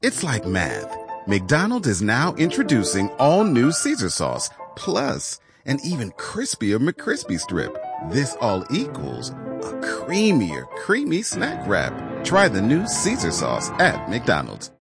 It's like math. McDonald's is now introducing all new Caesar sauce, plus an even crispier McCrispy strip. This all equals a creamier, creamy snack wrap. Try the new Caesar sauce at McDonald's.